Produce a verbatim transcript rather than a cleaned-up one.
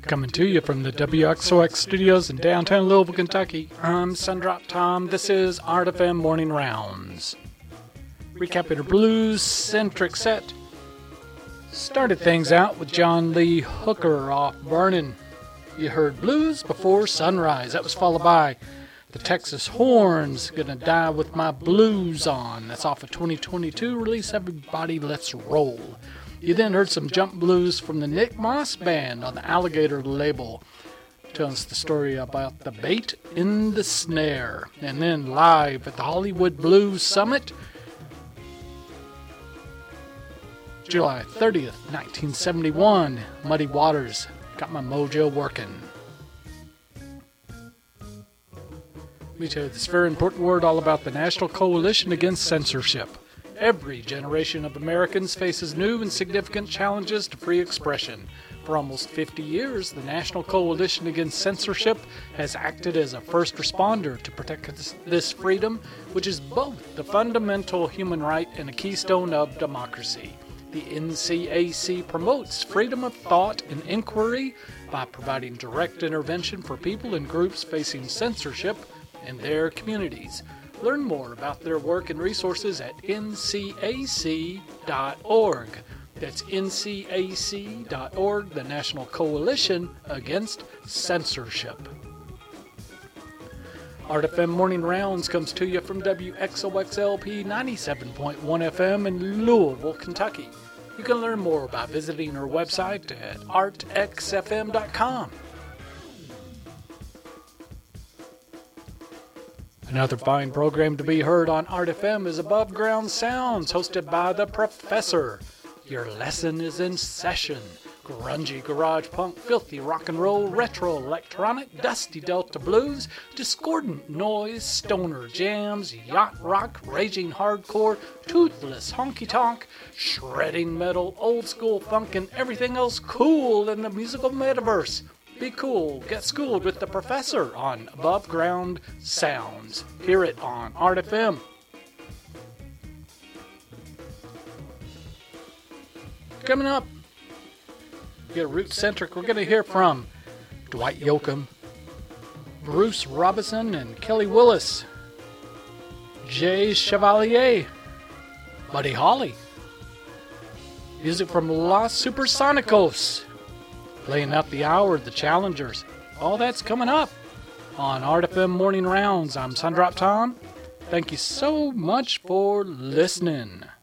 Coming to you from the W X O X studios in downtown Louisville, Kentucky. I'm Sundrop Tom. This is Art F M Morning Rounds. Recapping our blues-centric set. Started things out with John Lee Hooker off Burnin'. You heard Blues Before Sunrise. That was followed by the Texas Horns, Gonna Die With My Blues On. That's off a twenty twenty-two release. Everybody, let's roll. You then heard some jump blues from the Nick Moss Band on the Alligator label. Telling us the story about the bait in the snare. And then live at the Hollywood Blues Summit, July thirtieth, nineteen seventy-one, Muddy Waters, Got My Mojo Working. Let me tell you this very important word all about the National Coalition Against Censorship. Every generation of Americans faces new and significant challenges to free expression. For almost fifty years, the National Coalition Against Censorship has acted as a first responder to protect this freedom, which is both the fundamental human right and a keystone of democracy. The N C A C promotes freedom of thought and inquiry by providing direct intervention for people and groups facing censorship in their communities. Learn more about their work and resources at N C A C dot org. That's N C A C dot org, the National Coalition Against Censorship. Art F M Morning Rounds comes to you from W X O X L P ninety-seven point one F M in Louisville, Kentucky. You can learn more by visiting our website at art x f m dot com. Another fine program to be heard on Art F M is Above Ground Sounds, hosted by The Professor. Your lesson is in session. Grungy garage punk, filthy rock and roll, retro electronic, dusty Delta blues, discordant noise, stoner jams, yacht rock, raging hardcore, toothless honky tonk, shredding metal, old school funk, and everything else cool in the musical metaverse. Be cool, get schooled with The Professor on Above Ground Sounds. Hear it on Art F M. Coming up, get root centric. We're going to hear from Dwight Yoakam, Bruce Robinson, and Kelly Willis, Jay Chevalier, Buddy Holly, music from Los Supersonicos. Playing out the hour, the Challengers. All that's coming up on Art F M Morning Rounds. I'm Sundrop Tom. Thank you so much for listening.